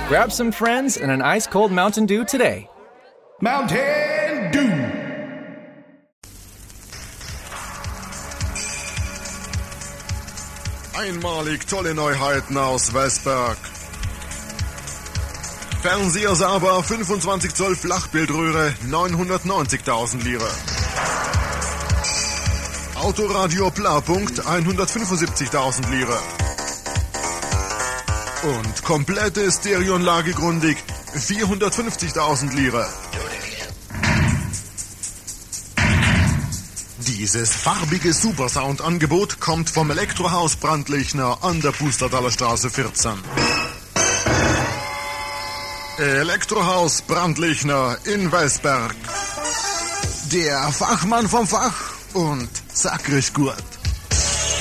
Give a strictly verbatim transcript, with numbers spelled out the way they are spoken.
Grab some friends and an ice-cold Mountain Dew today. Mountain Dew. Einmalig tolle Neuheiten aus Westberg. Fernseher Saba fünfundzwanzig Zoll Flachbildröhre neunhundertneunzigtausend Lire. Autoradio Plapunkt hundertfünfundsiebzigtausend Lire. Und komplette Stereoanlage Grundig vierhundertfünfzigtausend Lire. Dieses farbige Supersound-Angebot kommt vom Elektrohaus Brandlichner an der Pustertaler Straße vierzehn. Elektrohaus Brandlichner in Westberg. Der Fachmann vom Fach und sakrisch gut.